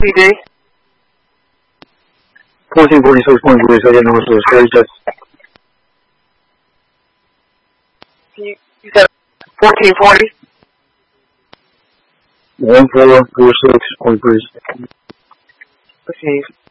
PD? 1446.3, I didn't know what it was. You said 1440? 1446.3. Okay.